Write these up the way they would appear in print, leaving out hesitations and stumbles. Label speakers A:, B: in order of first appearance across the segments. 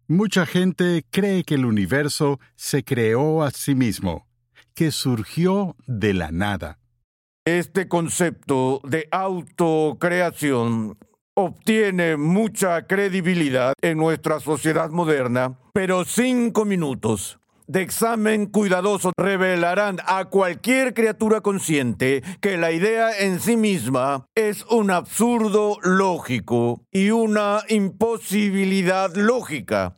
A: Mucha gente cree que el universo se creó a sí mismo, que surgió de la nada.
B: Este concepto de autocreación obtiene mucha credibilidad en nuestra sociedad moderna, pero 5 minutos de examen cuidadoso revelarán a cualquier criatura consciente que la idea en sí misma es un absurdo lógico y una imposibilidad lógica.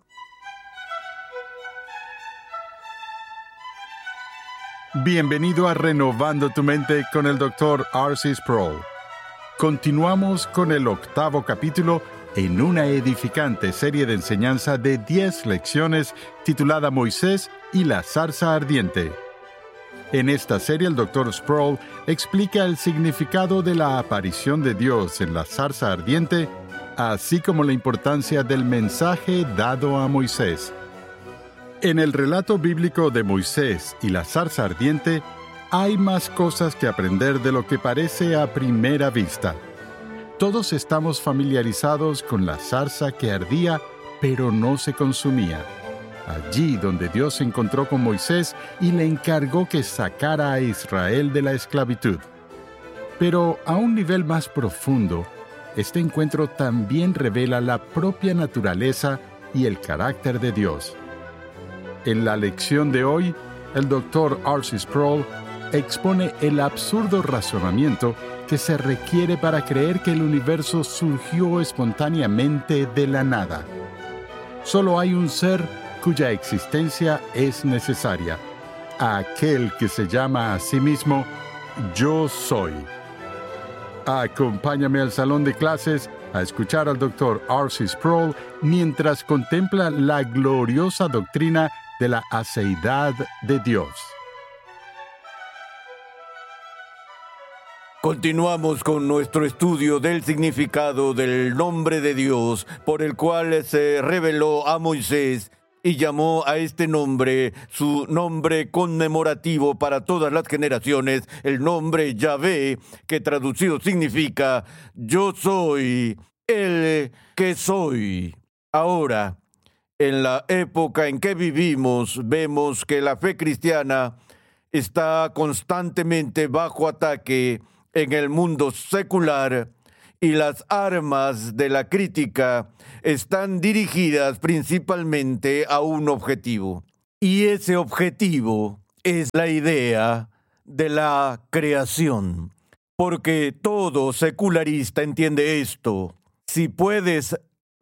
A: Bienvenido a Renovando tu Mente con el Dr. R.C. Sproul. Continuamos con el 8º capítulo en una edificante serie de enseñanza de 10 lecciones titulada Moisés y la zarza ardiente. En esta serie el Dr. Sproul explica el significado de la aparición de Dios en la zarza ardiente, así como la importancia del mensaje dado a Moisés. En el relato bíblico de Moisés y la zarza ardiente, hay más cosas que aprender de lo que parece a primera vista. Todos estamos familiarizados con la zarza que ardía, pero no se consumía. Allí donde Dios se encontró con Moisés y le encargó que sacara a Israel de la esclavitud. Pero a un nivel más profundo, este encuentro también revela la propia naturaleza y el carácter de Dios. En la lección de hoy, el Dr. R.C. Sproul expone el absurdo razonamiento que se requiere para creer que el universo surgió espontáneamente de la nada. Solo hay un ser cuya existencia es necesaria, aquel que se llama a sí mismo Yo Soy. Acompáñame al salón de clases a escuchar al Dr. R.C. Sproul mientras contempla la gloriosa doctrina de la aceidad de Dios.
B: Continuamos con nuestro estudio del significado del nombre de Dios, por el cual se reveló a Moisés y llamó a este nombre, su nombre conmemorativo para todas las generaciones, el nombre Yahvé, que traducido significa Yo soy el que soy. Ahora, en la época en que vivimos, vemos que la fe cristiana está constantemente bajo ataque en el mundo secular y las armas de la crítica están dirigidas principalmente a un objetivo. Y ese objetivo es la idea de la creación. Porque todo secularista entiende esto. Si puedes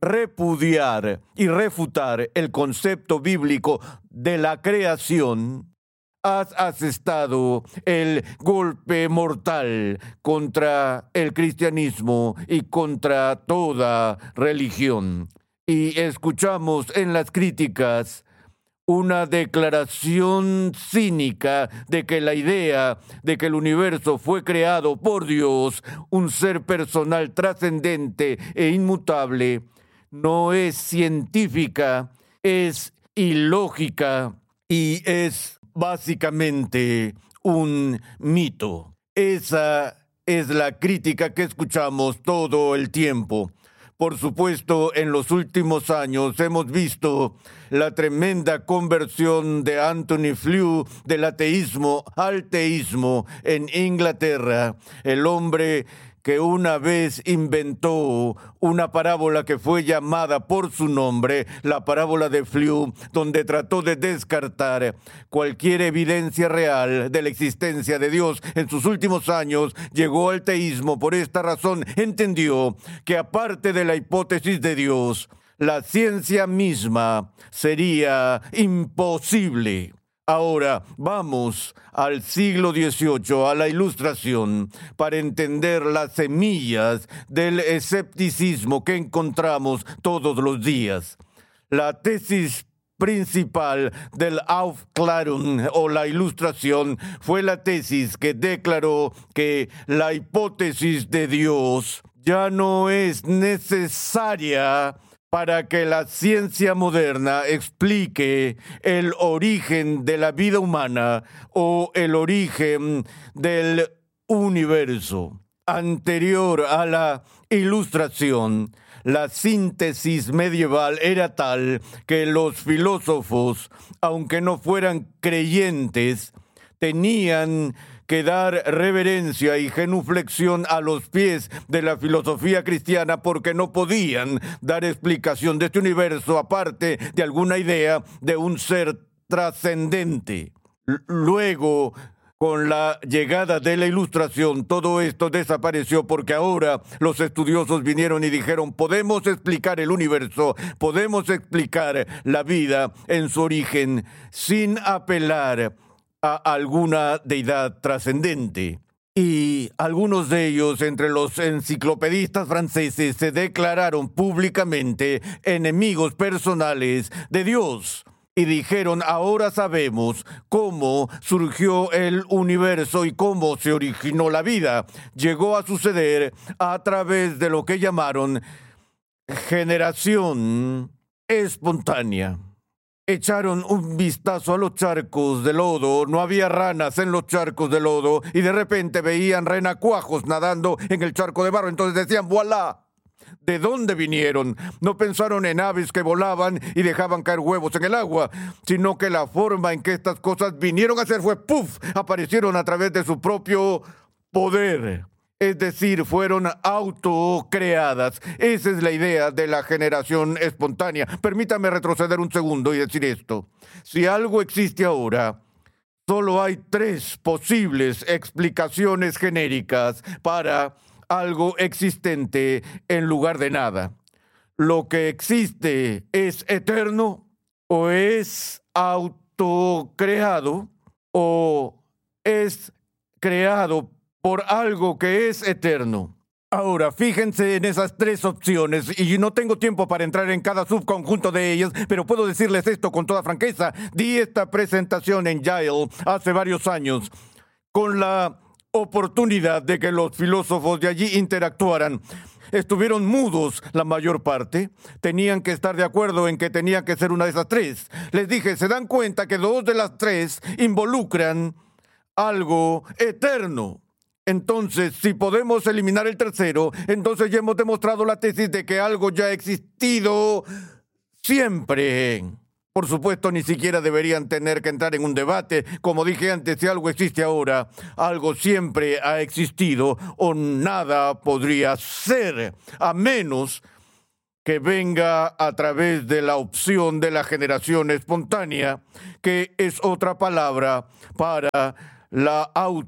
B: repudiar y refutar el concepto bíblico de la creación, has asestado el golpe mortal contra el cristianismo y contra toda religión. Y escuchamos en las críticas una declaración cínica de que la idea de que el universo fue creado por Dios, un ser personal trascendente e inmutable, no es científica, es ilógica y es básicamente un mito. Esa es la crítica que escuchamos todo el tiempo. Por supuesto, en los últimos años hemos visto la tremenda conversión de Anthony Flew del ateísmo al teísmo en Inglaterra, el hombre que una vez inventó una parábola que fue llamada por su nombre, la parábola de Flew, donde trató de descartar cualquier evidencia real de la existencia de Dios. En sus últimos años llegó al teísmo. Por esta razón entendió que aparte de la hipótesis de Dios, la ciencia misma sería imposible. Ahora vamos al siglo XVIII, a la Ilustración, para entender las semillas del escepticismo que encontramos todos los días. La tesis principal del Aufklärung o la Ilustración fue la tesis que declaró que la hipótesis de Dios ya no es necesaria para que la ciencia moderna explique el origen de la vida humana o el origen del universo. Anterior a la Ilustración, La síntesis medieval era tal que los filósofos, aunque no fueran creyentes, tenían que dar reverencia y genuflexión a los pies de la filosofía cristiana porque no podían dar explicación de este universo aparte de alguna idea de un ser trascendente. Luego, con la llegada de la Ilustración, todo esto desapareció porque ahora los estudiosos vinieron y dijeron: podemos explicar el universo, podemos explicar la vida en su origen sin apelar a alguna deidad trascendente. Y algunos de ellos, entre los enciclopedistas franceses, se declararon públicamente enemigos personales de Dios. Y dijeron: ahora sabemos cómo surgió el universo y cómo se originó la vida. Llegó a suceder a través de lo que llamaron generación espontánea. Echaron un vistazo a los charcos de lodo, no había ranas en los charcos de lodo, y de repente veían renacuajos nadando en el charco de barro. Entonces decían: ¡voilá! ¿De dónde vinieron? No pensaron en aves que volaban y dejaban caer huevos en el agua, sino que la forma en que estas cosas vinieron a ser fue ¡puf! Aparecieron a través de su propio poder. Es decir, fueron autocreadas. Esa es la idea de la generación espontánea. Permítame retroceder un segundo y decir esto. Si algo existe ahora, solo hay 3 posibles explicaciones genéricas para algo existente en lugar de nada. Lo que existe es eterno, o es autocreado, o es creado por algo que es eterno. Ahora, fíjense en esas 3 opciones, y no tengo tiempo para entrar en cada subconjunto de ellas, pero puedo decirles esto con toda franqueza. Di esta presentación en Yale hace varios años, con la oportunidad de que los filósofos de allí interactuaran. Estuvieron mudos la mayor parte. Tenían que estar de acuerdo en que tenía que ser una de esas 3. Les dije: ¿se dan cuenta que 2 de las 3 involucran algo eterno? Entonces, si podemos eliminar el tercero, entonces ya hemos demostrado la tesis de que algo ya ha existido siempre. Por supuesto, ni siquiera deberían tener que entrar en un debate. Como dije antes, si algo existe ahora, algo siempre ha existido o nada podría ser, a menos que venga a través de la opción de la generación espontánea, que es otra palabra para la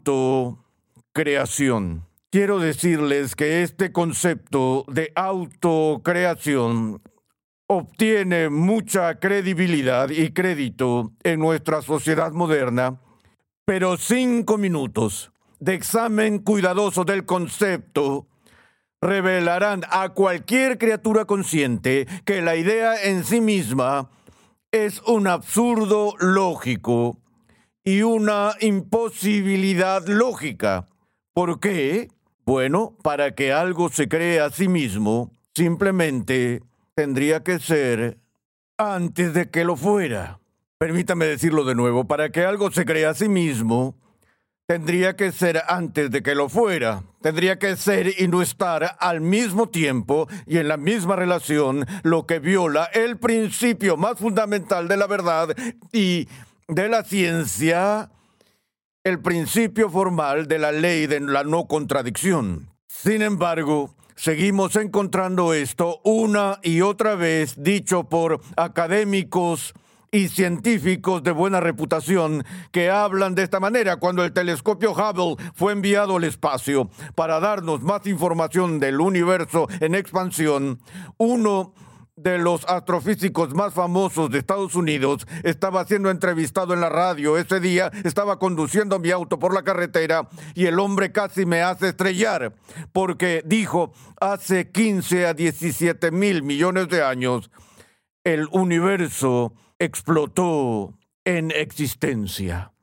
B: autocreación. Quiero decirles que este concepto de autocreación obtiene mucha credibilidad y crédito en nuestra sociedad moderna, pero 5 minutos de examen cuidadoso del concepto revelarán a cualquier criatura consciente que la idea en sí misma es un absurdo lógico y una imposibilidad lógica. ¿Por qué? Bueno, para que algo se cree a sí mismo, simplemente tendría que ser antes de que lo fuera. Permítame decirlo de nuevo: para que algo se crea a sí mismo, tendría que ser antes de que lo fuera. Tendría que ser y no estar al mismo tiempo y en la misma relación, lo que viola el principio más fundamental de la verdad y de la ciencia, el principio formal de la ley de la no contradicción. Sin embargo, seguimos encontrando esto una y otra vez dicho por académicos y científicos de buena reputación que hablan de esta manera. Cuando el telescopio Hubble fue enviado al espacio para darnos más información del universo en expansión, uno de los astrofísicos más famosos de Estados Unidos estaba siendo entrevistado en la radio. Ese día estaba conduciendo mi auto por la carretera y el hombre casi me hace estrellar porque dijo: hace 15 a 17 mil millones de años el universo explotó en existencia.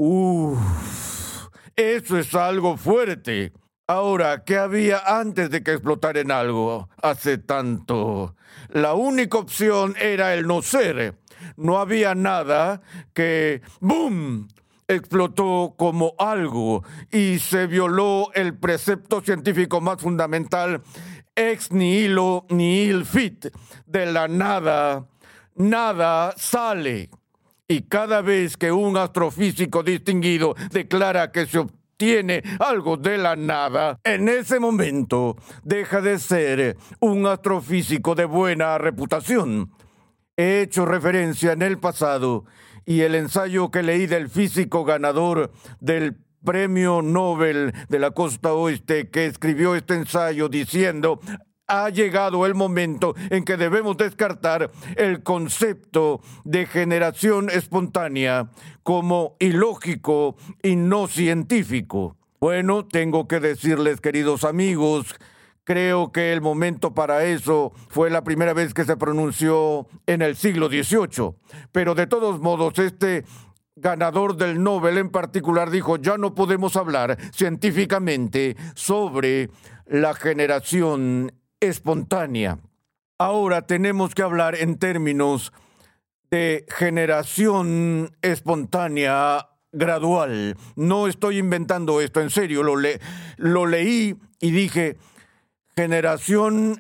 B: Eso es algo fuerte. Ahora, ¿qué había antes de que explotara en algo hace tanto? La única opción era el no ser. No había nada que ¡boom! Explotó como algo y se violó el precepto científico más fundamental ex nihilo nihil fit, de la nada, nada sale. Y cada vez que un astrofísico distinguido declara que se obtiene algo de la nada, en ese momento deja de ser un astrofísico de buena reputación. He hecho referencia en el pasado y el ensayo que leí del físico ganador del Premio Nobel de la Costa Oeste, que escribió este ensayo diciendo: ha llegado el momento en que debemos descartar el concepto de generación espontánea como ilógico y no científico. Bueno, tengo que decirles, queridos amigos, creo que el momento para eso fue la primera vez que se pronunció en el siglo XVIII. Pero de todos modos, este ganador del Nobel en particular dijo: ya no podemos hablar científicamente sobre la generación espontánea. Ahora tenemos que hablar en términos de generación espontánea gradual. No estoy inventando esto, en serio, lo leí y dije: generación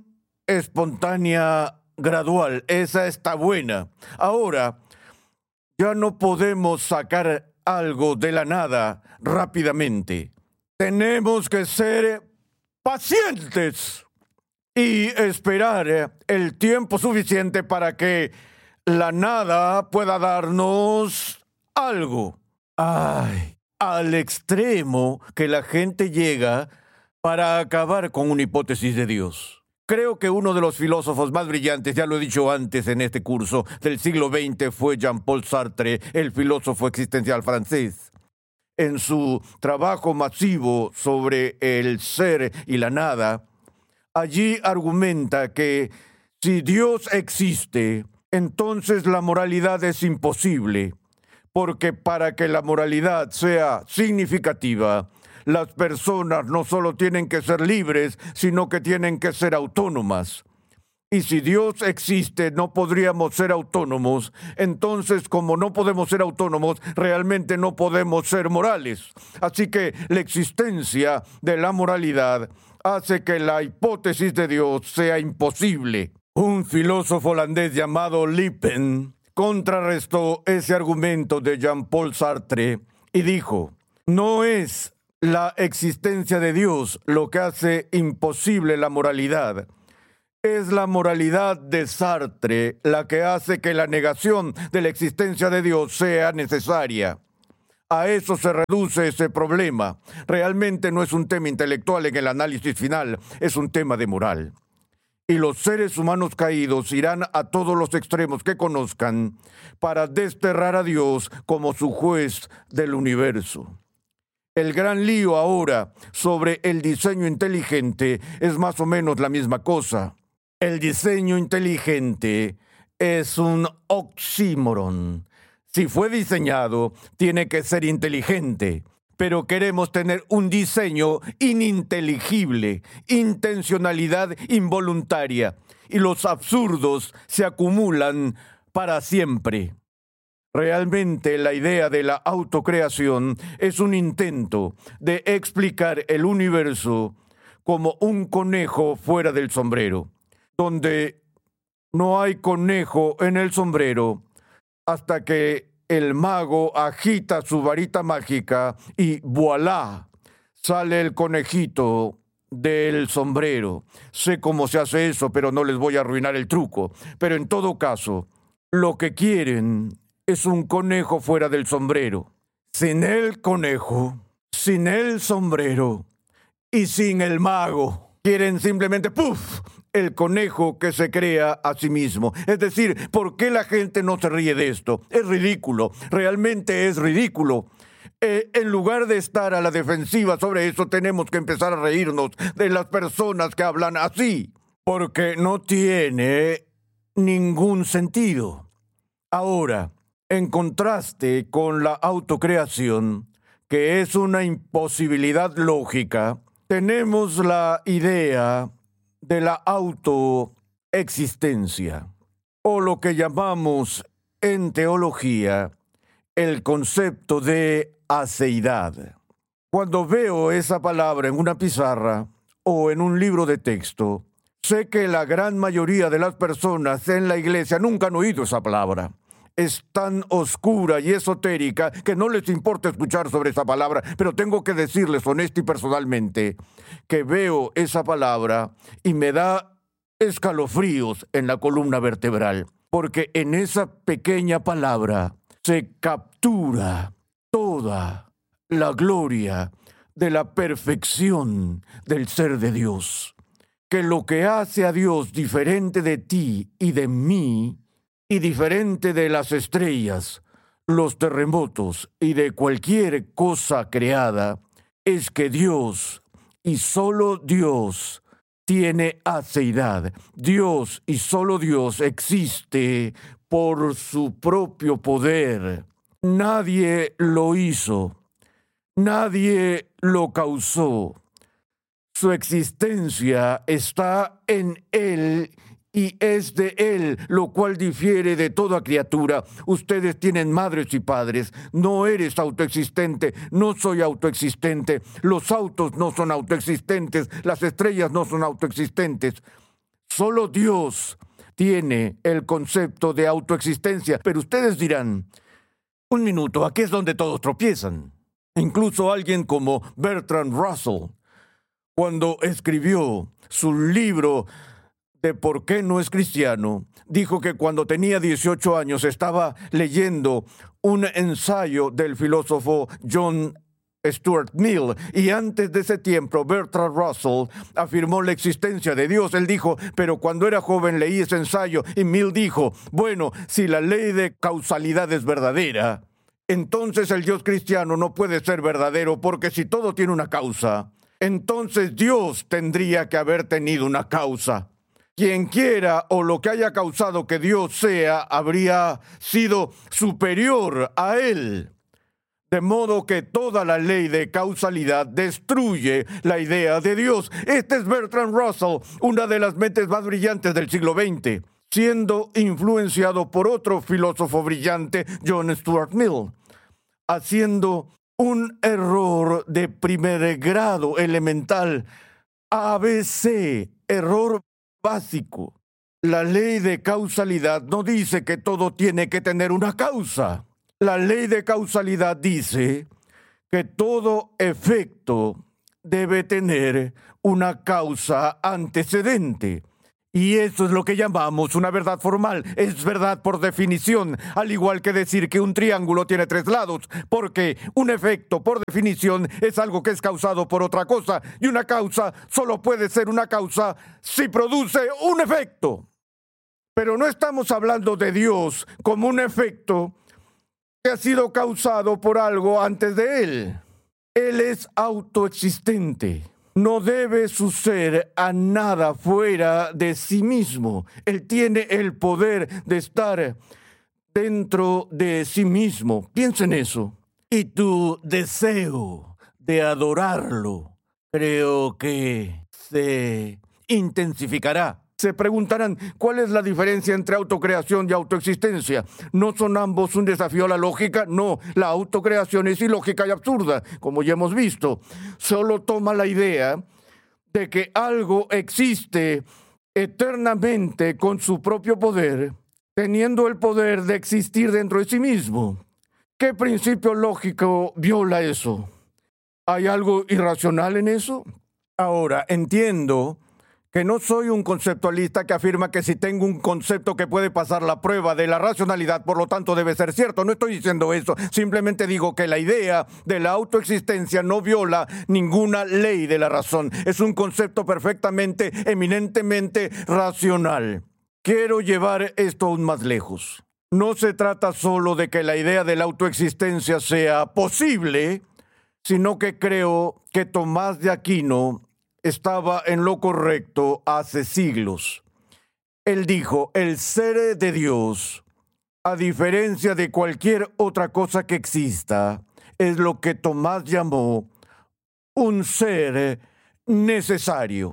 B: espontánea gradual, esa está buena. Ahora, ya no podemos sacar algo de la nada rápidamente. Tenemos que ser pacientes y esperar el tiempo suficiente para que la nada pueda darnos algo. Ay, al extremo que la gente llega para acabar con una hipótesis de Dios. Creo que uno de los filósofos más brillantes, ya lo he dicho antes en este curso, del siglo XX fue Jean-Paul Sartre, el filósofo existencial francés. En su trabajo masivo sobre el ser y la nada, allí argumenta que si Dios existe, entonces la moralidad es imposible, porque para que la moralidad sea significativa, las personas no solo tienen que ser libres, sino que tienen que ser autónomas. Y si Dios existe, no podríamos ser autónomos. Entonces, como no podemos ser autónomos, realmente no podemos ser morales. Así que la existencia de la moralidad hace que la hipótesis de Dios sea imposible. Un filósofo holandés llamado Lippen contrarrestó ese argumento de Jean-Paul Sartre y dijo: no es la existencia de Dios lo que hace imposible la moralidad. Es la moralidad de Sartre la que hace que la negación de la existencia de Dios sea necesaria. A eso se reduce ese problema. Realmente no es un tema intelectual en el análisis final, es un tema de moral. Y los seres humanos caídos irán a todos los extremos que conozcan para desterrar a Dios como su juez del universo. El gran lío ahora sobre el diseño inteligente es más o menos la misma cosa. El diseño inteligente es un oxímoron. Si fue diseñado, tiene que ser inteligente. Pero queremos tener un diseño ininteligible, intencionalidad involuntaria, y los absurdos se acumulan para siempre. Realmente la idea de la autocreación es un intento de explicar el universo como un conejo fuera del sombrero, donde no hay conejo en el sombrero hasta que el mago agita su varita mágica y ¡voilá! Sale el conejito del sombrero. Sé cómo se hace eso, pero no les voy a arruinar el truco. Pero en todo caso, lo que quieren es un conejo fuera del sombrero. Sin el conejo, sin el sombrero y sin el mago. Quieren simplemente ¡puf! El conejo que se crea a sí mismo. Es decir, ¿por qué la gente no se ríe de esto? Es ridículo, realmente es ridículo. En lugar de estar a la defensiva sobre eso, tenemos que empezar a reírnos de las personas que hablan así, porque no tiene ningún sentido. Ahora, en contraste con la autocreación, que es una imposibilidad lógica, tenemos la idea de la autoexistencia, o lo que llamamos en teología el concepto de aceidad. Cuando veo esa palabra en una pizarra o en un libro de texto, Sé que la gran mayoría de las personas en la iglesia nunca han oído esa palabra. Es tan oscura y esotérica que no les importa escuchar sobre esa palabra, pero tengo que decirles honesta y personalmente que veo esa palabra y me da escalofríos en la columna vertebral, porque en esa pequeña palabra se captura toda la gloria de la perfección del ser de Dios. Que lo que hace a Dios diferente de ti y de mí, y diferente de las estrellas, los terremotos y de cualquier cosa creada, es que Dios, y solo Dios, tiene aceidad. Dios y solo Dios existe por su propio poder. Nadie lo hizo, nadie lo causó. Su existencia está en Él y es de Él, lo cual difiere de toda criatura. Ustedes tienen madres y padres. No eres autoexistente, no soy autoexistente. Los autos no son autoexistentes, las estrellas no son autoexistentes. Solo Dios tiene el concepto de autoexistencia. Pero ustedes dirán, un minuto, aquí es donde todos tropiezan. Incluso alguien como Bertrand Russell, cuando escribió su libro de ¿Por qué no es cristiano?, dijo que cuando tenía 18 años estaba leyendo un ensayo del filósofo John Stuart Mill, y antes de ese tiempo Bertrand Russell afirmó la existencia de Dios. Él dijo, pero cuando era joven leí ese ensayo y Mill dijo, bueno, si la ley de causalidad es verdadera, entonces el Dios cristiano no puede ser verdadero, porque si todo tiene una causa, entonces Dios tendría que haber tenido una causa. Quien quiera o lo que haya causado que Dios sea habría sido superior a Él. De modo que toda la ley de causalidad destruye la idea de Dios. Este es Bertrand Russell, una de las mentes más brillantes del siglo XX, siendo influenciado por otro filósofo brillante, John Stuart Mill, haciendo un error de primer grado elemental, ABC, error básico. La ley de causalidad no dice que todo tiene que tener una causa. La ley de causalidad dice que todo efecto debe tener una causa antecedente. Y eso es lo que llamamos una verdad formal. Es verdad por definición, al igual que decir que un triángulo tiene 3 lados, porque un efecto, por definición, es algo que es causado por otra cosa, y una causa solo puede ser una causa si produce un efecto. Pero no estamos hablando de Dios como un efecto que ha sido causado por algo antes de Él. Él es autoexistente. No debe suceder a nada fuera de sí mismo. Él tiene el poder de estar dentro de sí mismo. Piensa en eso. Y tu deseo de adorarlo, creo que se intensificará. Se preguntarán, ¿cuál es la diferencia entre autocreación y autoexistencia? ¿No son ambos un desafío a la lógica? No, la autocreación es ilógica y absurda, como ya hemos visto. Solo toma la idea de que algo existe eternamente con su propio poder, teniendo el poder de existir dentro de sí mismo. ¿Qué principio lógico viola eso? ¿Hay algo irracional en eso? Ahora, entiendo que no soy un conceptualista que afirma que si tengo un concepto que puede pasar la prueba de la racionalidad, por lo tanto debe ser cierto. No estoy diciendo eso. Simplemente digo que la idea de la autoexistencia no viola ninguna ley de la razón. Es un concepto perfectamente, eminentemente racional. Quiero llevar esto aún más lejos. No se trata solo de que la idea de la autoexistencia sea posible, sino que creo que Tomás de Aquino estaba en lo correcto hace siglos. Él dijo, el ser de Dios, a diferencia de cualquier otra cosa que exista, es lo que Tomás llamó un ser necesario.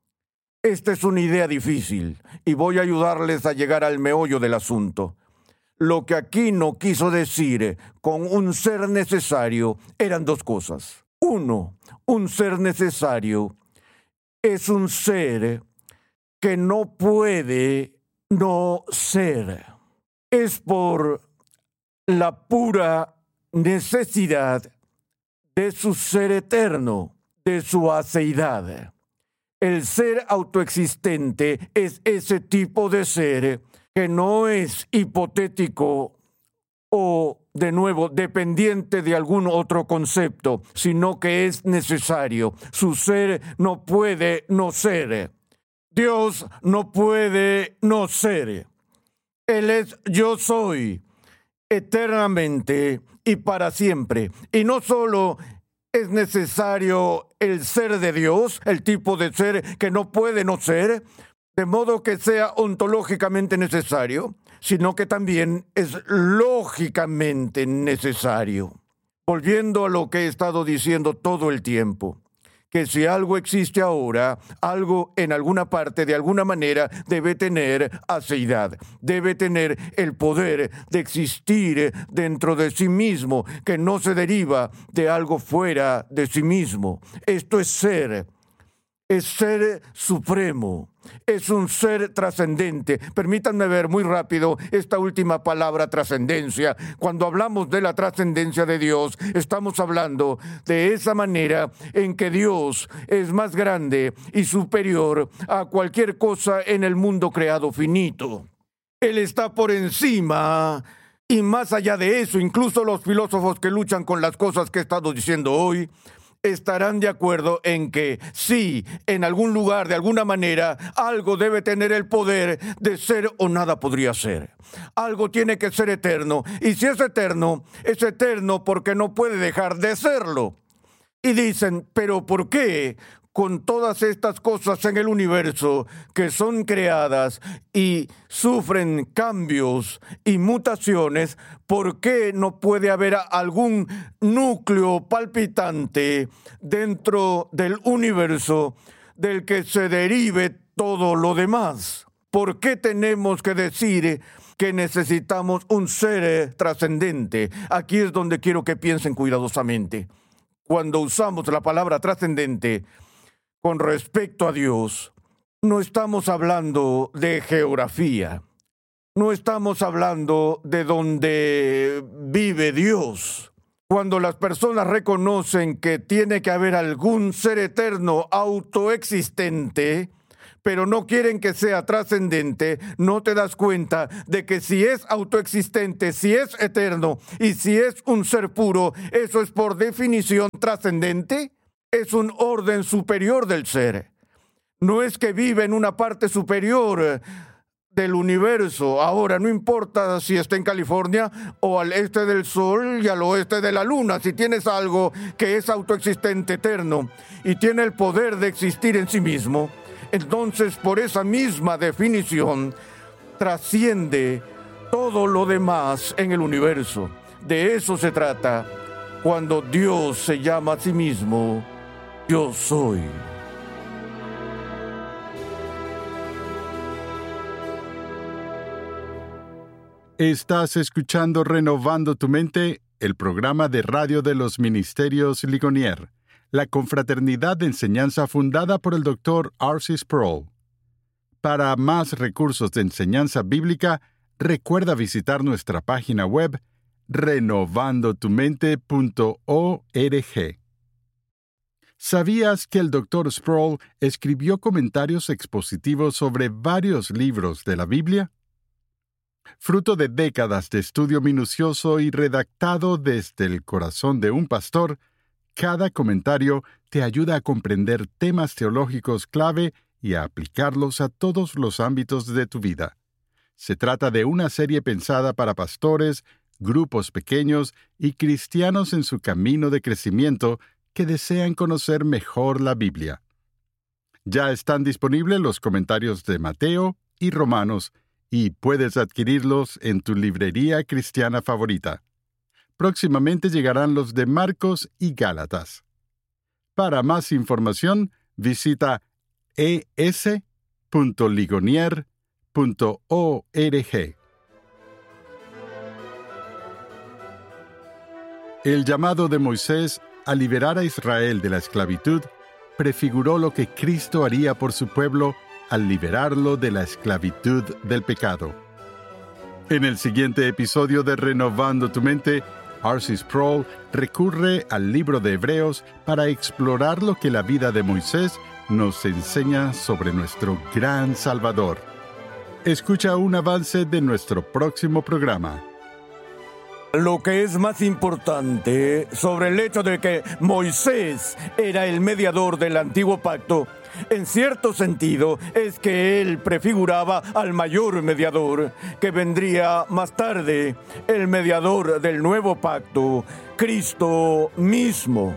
B: Esta es una idea difícil y voy a ayudarles a llegar al meollo del asunto. Lo que Aquino quiso decir con un ser necesario eran 2 cosas. 1, un ser necesario es un ser que no puede no ser. Es por la pura necesidad de su ser eterno, de su aceidad. El ser autoexistente es ese tipo de ser que no es hipotético o, de nuevo, dependiente de algún otro concepto, sino que es necesario. Su ser no puede no ser. Dios no puede no ser. Él es yo soy, eternamente y para siempre. Y no solo es necesario el ser de Dios, el tipo de ser que no puede no ser, de modo que sea ontológicamente necesario, sino que también es lógicamente necesario. Volviendo a lo que he estado diciendo todo el tiempo, que si algo existe ahora, algo en alguna parte, de alguna manera, debe tener aceidad, debe tener el poder de existir dentro de sí mismo, que no se deriva de algo fuera de sí mismo. Esto es ser supremo, es un ser trascendente. Permítanme ver muy rápido esta última palabra, trascendencia. Cuando hablamos de la trascendencia de Dios, estamos hablando de esa manera en que Dios es más grande y superior a cualquier cosa en el mundo creado finito. Él está por encima y más allá de eso. Incluso los filósofos que luchan con las cosas que he estado diciendo hoy estarán de acuerdo en que sí, en algún lugar, de alguna manera, algo debe tener el poder de ser o nada podría ser. Algo tiene que ser eterno, y si es eterno porque no puede dejar de serlo. Y dicen, ¿pero por qué? Con todas estas cosas en el universo que son creadas y sufren cambios y mutaciones, ¿por qué no puede haber algún núcleo palpitante dentro del universo del que se derive todo lo demás? ¿Por qué tenemos que decir que necesitamos un ser trascendente? Aquí es donde quiero que piensen cuidadosamente. Cuando usamos la palabra trascendente con respecto a Dios, no estamos hablando de geografía, no estamos hablando de dónde vive Dios. Cuando las personas reconocen que tiene que haber algún ser eterno autoexistente, pero no quieren que sea trascendente, no te das cuenta de que si es autoexistente, si es eterno y si es un ser puro, eso es por definición trascendente. Es un orden superior del ser. No es que vive en una parte superior del universo. Ahora, no importa si está en California o al este del sol y al oeste de la luna. Si tienes algo que es autoexistente, eterno, y tiene el poder de existir en sí mismo, entonces por esa misma definición trasciende todo lo demás en el universo. De eso se trata cuando Dios se llama a sí mismo Yo soy.
A: Estás escuchando Renovando tu Mente, el programa de radio de los Ministerios Ligonier, la confraternidad de enseñanza fundada por el Dr. R.C. Sproul. Para más recursos de enseñanza bíblica, recuerda visitar nuestra página web renovandotumente.org. ¿Sabías que el Dr. Sproul escribió comentarios expositivos sobre varios libros de la Biblia? Fruto de décadas de estudio minucioso y redactado desde el corazón de un pastor, cada comentario te ayuda a comprender temas teológicos clave y a aplicarlos a todos los ámbitos de tu vida. Se trata de una serie pensada para pastores, grupos pequeños y cristianos en su camino de crecimiento que desean conocer mejor la Biblia. Ya están disponibles los comentarios de Mateo y Romanos y puedes adquirirlos en tu librería cristiana favorita. Próximamente llegarán los de Marcos y Gálatas. Para más información, visita es.ligonier.org. El llamado de Moisés a liberar a Israel de la esclavitud prefiguró lo que Cristo haría por su pueblo al liberarlo de la esclavitud del pecado. En el siguiente episodio de Renovando tu Mente, R.C. Sproul recurre al libro de Hebreos para explorar lo que la vida de Moisés nos enseña sobre nuestro gran Salvador. Escucha un avance de nuestro próximo programa.
B: Lo que es más importante sobre el hecho de que Moisés era el mediador del antiguo pacto, en cierto sentido, es que él prefiguraba al mayor mediador, que vendría más tarde, el mediador del nuevo pacto, Cristo mismo.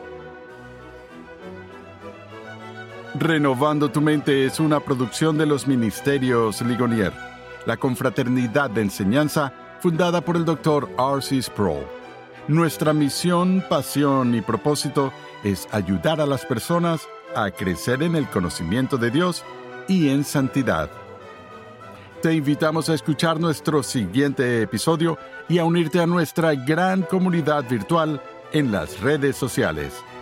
A: Renovando tu Mente es una producción de los Ministerios Ligonier, la confraternidad de enseñanza fundada por el Dr. R.C. Sproul. Nuestra misión, pasión y propósito es ayudar a las personas a crecer en el conocimiento de Dios y en santidad. Te invitamos a escuchar nuestro siguiente episodio y a unirte a nuestra gran comunidad virtual en las redes sociales.